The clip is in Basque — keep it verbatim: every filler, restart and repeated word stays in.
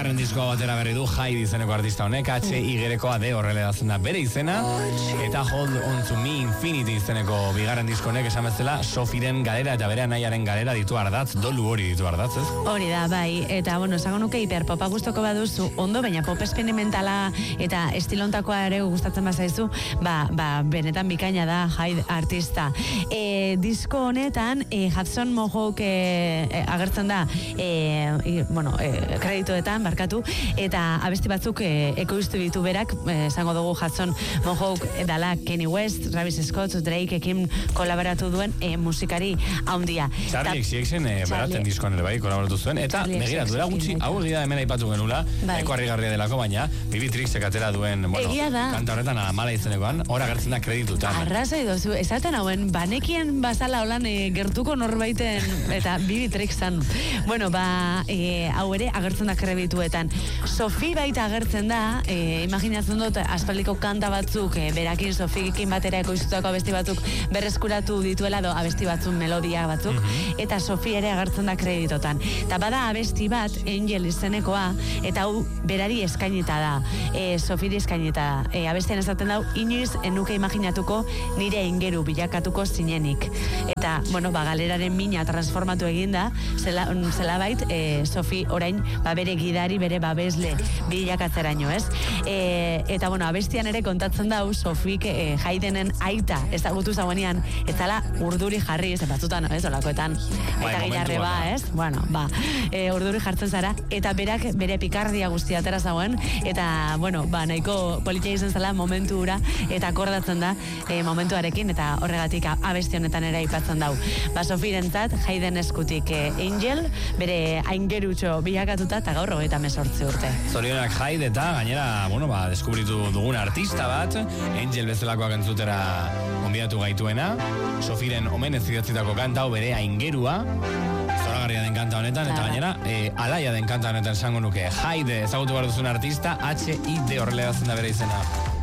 bigarren diskoa batera berri du Hyde izeneko artista honek, H Y D horrela edatzen da bere izena, eta Hold On To Me Infinity izeneko bigarren disko honek esan bezala Sofiren galera eta bere anaiaren galera ditu ardatz, dolu hori ditu ardatz, ez? Hori da, bai, eta bueno, esango nuke hiperpopa gustoko baduzu ondo, baina pop experimentala eta estilontakoa ere gustatzen bazaizu, ba, ba, benetan bikaina da Hyde artista. E, disko honetan, e, Hudson Mohawk e, e, agertzen da, e, e, bueno, e, kredituetan, barkatu, eta abesti batzuk e, ekoiztu ditu berak, e, esango dugu Hudson Mohawk dala Kanye West, Travis Scott, Drake ekin kolaboratu duen e, musikari haundia. Charlie X C Xen e, beraten diskoan ere bai kolaboratu zuen, eta begira, duela gutxi, hau egia hemen aipatu genula, bai. Eko harrigarria delako, baina Bibi Trixek atera duen, bueno, kanta horretan mala izenekoan, hor agertzen da kreditutan. Arrazoi dozu, esaten hauen, banekien bazala holan e, gertuko norbaiten, eta Bibi Trixan. Bueno, ba, e, hau ere agertzen da kredituetan. Sofi baita agertzen da, e, imaginatzen dut, aspaldiko kanta batzuk, e, berakin Sofiekin batera ekoiztutako abesti batzuk berreskuratu dituela do abesti batzuk, melodia batzuk, mm-hmm. eta Sofi ere agertzen da kreditotan. Eta bada abesti bat, Angel izenekoa, eta hau berari eskainita da, e, Sofiri eskainita da. E, abestian esaten dau, inoiz enuke imaginatuko nire ingeru bilakatuko zinenik. Eta, bueno, ba, galeraren mina transformatu eginda, zela, zela bait, e, Sofi orain, ba, bere gidari, bere babesle bilakatzeraino, ez? E, eta, bueno, abestian ere kontatzen dau, Sofik e, Haydenen aita ezagutu zauenean, ez dala urduri jarri, ez batzutan, ez, olakoetan, aita gehiarre ba, ez? Bueno, ba, e, urduri jartzen zara, eta berak bere pikardia guztia atera zauen, eta, bueno, ba, nahiko politia izan zela momentu ura, eta akordatzen da e, momentuarekin, eta horregatik abesti honetan ere aipatzen dau. Ba, Sofirentzat, Hayden eskutik e, Angel, bere aingerutxo bilakatuta, eta gaur hogeita mesortzi urte. Zorionak Hyde eta gainera, bueno, ba, deskubritu dugun artista bat, Angel bezalakoak entzutera onbidatu gaituena, Sofiren omenez idatzitako kanta hau bere aingerua, zoragarria den kanta honetan, eta gainera, e, alaia den kanta honetan esango nuke, Hyde ezagutu behar duzun artista, H I D horrela edatzen da bere izena.